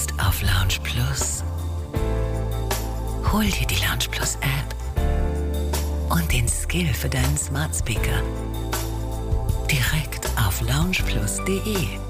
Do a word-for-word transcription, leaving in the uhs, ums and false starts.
Lust auf Lounge Plus? Hol dir die Lounge Plus App und den Skill für deinen Smart Speaker direkt auf lounge plus punkt de.